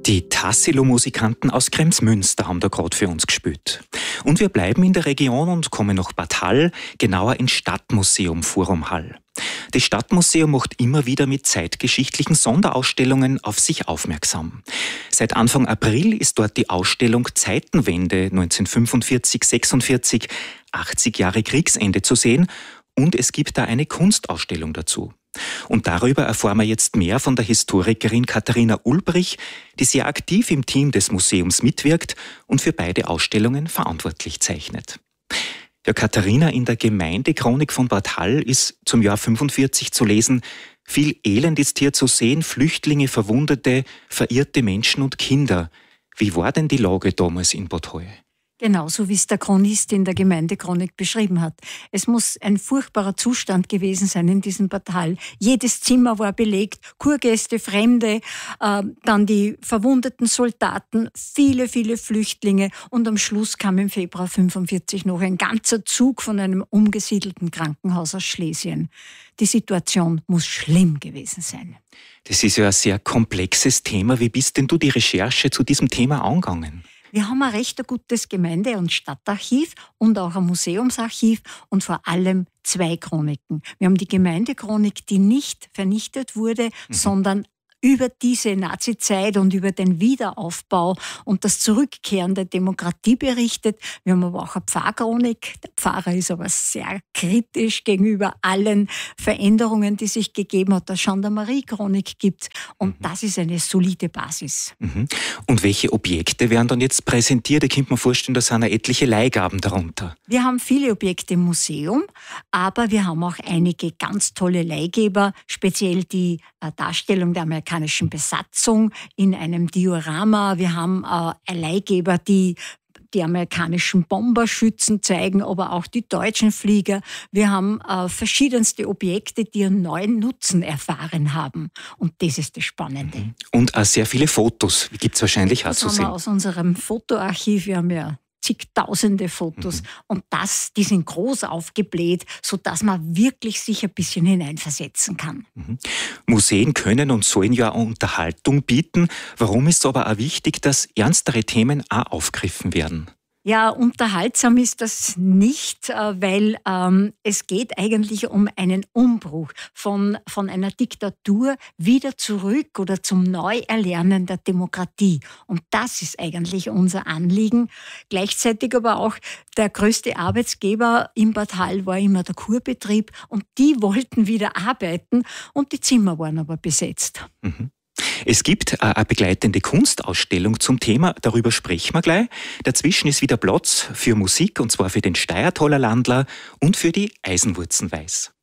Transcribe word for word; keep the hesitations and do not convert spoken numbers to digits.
Die Tassilo-Musikanten aus Kremsmünster haben da gerade für uns gespielt. Und wir bleiben in der Region und kommen nach Bad Hall, genauer ins Stadtmuseum Forum Hall. Das Stadtmuseum macht immer wieder mit zeitgeschichtlichen Sonderausstellungen auf sich aufmerksam. Seit Anfang April ist dort die Ausstellung Zeitenwende neunzehnhundertfünfundvierzig sechsundvierzig, achtzig Jahre Kriegsende zu sehen und es gibt da eine Kunstausstellung dazu. Und darüber erfahren wir jetzt mehr von der Historikerin Katharina Ulbrich, die sehr aktiv im Team des Museums mitwirkt und für beide Ausstellungen verantwortlich zeichnet. Ja, Katharina, in der Gemeindechronik von Bad Hall ist zum Jahr fünfundvierzig zu lesen: Viel Elend ist hier zu sehen, Flüchtlinge, Verwundete, verirrte Menschen und Kinder. Wie war denn die Lage damals in Bad Hall? Genauso wie es der Chronist in der Gemeindechronik beschrieben hat. Es muss ein furchtbarer Zustand gewesen sein in diesem Bad Hall. Jedes Zimmer war belegt, Kurgäste, Fremde, äh, dann die verwundeten Soldaten, viele, viele Flüchtlinge und am Schluss kam im Februar fünfundvierzig noch ein ganzer Zug von einem umgesiedelten Krankenhaus aus Schlesien. Die Situation muss schlimm gewesen sein. Das ist ja ein sehr komplexes Thema. Wie bist denn du die Recherche zu diesem Thema angegangen? Wir haben ein recht gutes Gemeinde- und Stadtarchiv und auch ein Museumsarchiv und vor allem zwei Chroniken. Wir haben die Gemeindechronik, die nicht vernichtet wurde, mhm. sondern über diese Nazizeit und über den Wiederaufbau und das Zurückkehren der Demokratie berichtet. Wir haben aber auch eine Pfarrchronik. Der Pfarrer ist aber sehr kritisch gegenüber allen Veränderungen, die sich gegeben hat. Der Gendarmerie-Chronik gibt und mhm. das ist eine solide Basis. Mhm. Und welche Objekte werden dann jetzt präsentiert? Ich könnte mir vorstellen, da sind ja etliche Leihgaben darunter. Wir haben viele Objekte im Museum, aber wir haben auch einige ganz tolle Leihgeber, speziell die äh, Darstellung der amerikanischen Besatzung in einem Diorama. Wir haben äh, Leihgeber, die die amerikanischen Bomberschützen zeigen, aber auch die deutschen Flieger. Wir haben äh, verschiedenste Objekte, die einen neuen Nutzen erfahren haben. Und das ist das Spannende. Und auch sehr viele Fotos, gibt es wahrscheinlich auch zu sehen. Das haben wir aus unserem Fotoarchiv. Wir haben ja zigtausende Fotos mhm. und das, die sind groß aufgebläht, sodass man wirklich sich ein bisschen hineinversetzen kann. Mhm. Museen können und sollen ja Unterhaltung bieten. Warum ist es aber auch wichtig, dass ernstere Themen auch aufgegriffen werden? Ja, unterhaltsam ist das nicht, weil ähm, es geht eigentlich um einen Umbruch von, von einer Diktatur wieder zurück oder zum Neuerlernen der Demokratie. Und das ist eigentlich unser Anliegen. Gleichzeitig aber auch der größte Arbeitsgeber in Bad Hall war immer der Kurbetrieb und die wollten wieder arbeiten und die Zimmer waren aber besetzt. Mhm. Es gibt eine begleitende Kunstausstellung zum Thema, darüber sprechen wir gleich. Dazwischen ist wieder Platz für Musik, und zwar für den Steiertaler Landler und für die Eisenwurzenweiß.